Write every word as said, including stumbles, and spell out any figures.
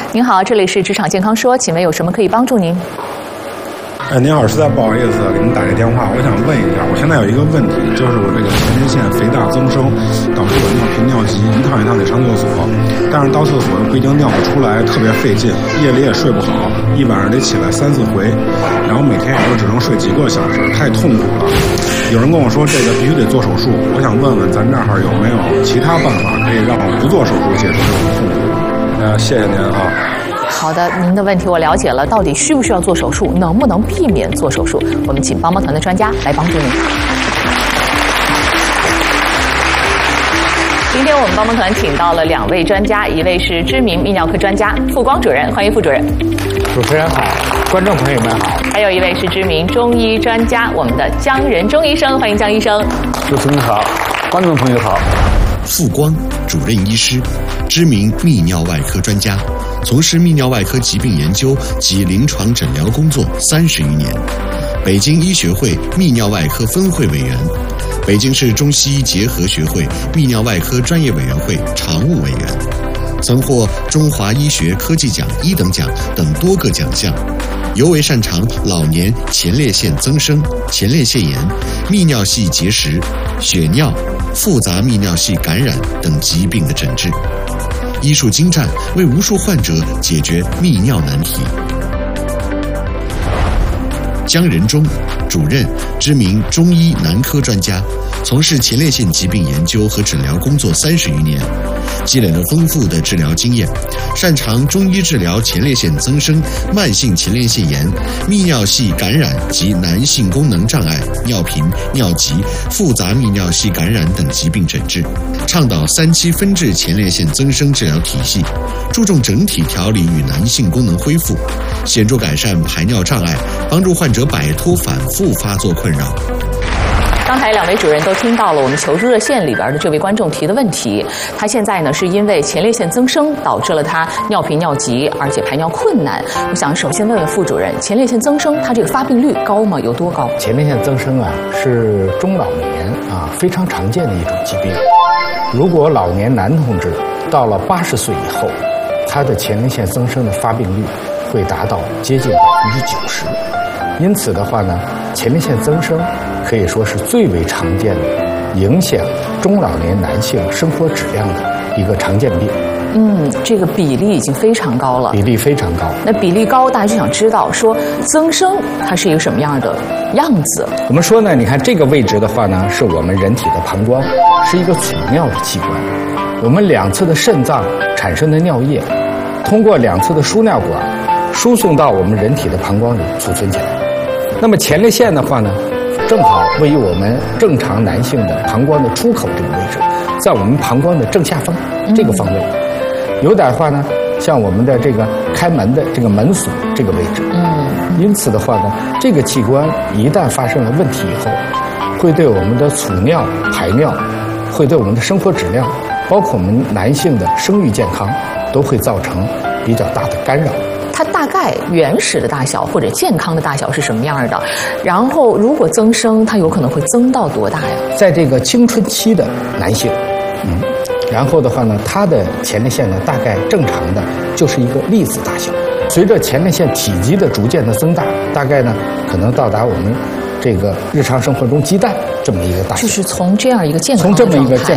您好，这里是职场健康说，请问有什么可以帮助您？ 哎，您好，实在不好意思给您打这电话，我想问一下，我现在有一个问题，就是我这个前列腺肥大增生，导致我尿频尿急，一趟一趟得上厕所，但是到厕所又不一定尿得出来，特别费劲，夜里也睡不好，一晚上得起来三四回，然后每天也就只能睡几个小时，太痛苦了。有人跟我说这个必须得做手术，我想问问咱这儿有没有其他办法可以让我不做手术解除这种痛苦？呃，谢谢您啊。 好的，您的问题我了解了，到底需不需要做手术，能不能避免做手术？我们请帮帮团的专家来帮助您。今天我们帮帮团请到了两位专家，一位是知名泌尿科专家傅光主任，欢迎傅主任。 主持人好，观众朋友们好。 还有一位是知名中医专家，我们的姜仁忠医生，欢迎姜医生。 主持人好，观众朋友好。 傅光主任医师，知名泌尿外科专家，从事泌尿外科疾病研究及临床诊疗工作三十余年，北京医学会泌尿外科分会委员，北京市中西医结合学会泌尿外科专业委员会常务委员，曾获中华医学科技奖一等奖等多个奖项，尤为擅长老年前列腺增生、前列腺炎、泌尿系结石、血尿、复杂泌尿系感染等疾病的诊治，医术精湛，为无数患者解决泌尿难题。姜仁忠主任，知名中医男科专家，从事前列腺疾病研究和诊疗工作三十余年，积累了丰富的治疗经验，擅长中医治疗前列腺增生、慢性前列腺炎、泌尿系感染及男性功能障碍、尿频、尿急、复杂泌尿系感染等疾病诊治，倡导三期分治前列腺增生治疗体系，注重整体调理与男性功能恢复，显著改善排尿障碍，帮助患者摆脱反复发作困扰。 刚才两位主任都听到了我们求助热线里边的这位观众提的问题，他现在呢是因为前列腺增生导致了他尿频尿急，而且排尿困难。我想首先问问傅主任，前列腺增生它这个发病率高吗？有多高？ 前列腺增生啊是中老年啊非常常见的一种疾病。如果老年男同志到了八十岁以后，他的前列腺增生的发病率会达到接近百分之九十。因此的话呢，前列腺增生可以说是最为常见的影响中老年男性生活质量的一个常见病。 嗯，这个比例已经非常高了， 比例非常高。 那比例高，大家就想知道说增生它是一个什么样的样子？ 我们说呢，你看这个位置的话呢，是我们人体的膀胱，是一个储尿的器官。我们两侧的肾脏产生的尿液，通过两侧的输尿管输送到我们人体的膀胱里储存起来。那么前列腺的话呢，正好位于我们正常男性的膀胱的出口这个位置，在我们膀胱的正下方这个方位。有点话呢，像我们的这个开门的这个门锁这个位置。嗯，因此的话呢，这个器官一旦发生了问题以后，会对我们的储尿、排尿，会对我们的生活质量，包括我们男性的生育健康，都会造成比较大的干扰。 它大概原始的大小或者健康的大小是什么样的？然后如果增生，它有可能会增到多大呀？ 在这个青春期的男性，嗯，然后的话呢，他的前列腺呢，大概正常的就是一个粒子大小。随着前列腺体积的逐渐的增大，大概呢可能到达我们这个日常生活中鸡蛋这么一个大小。 就是从这样一个健康从这么一个健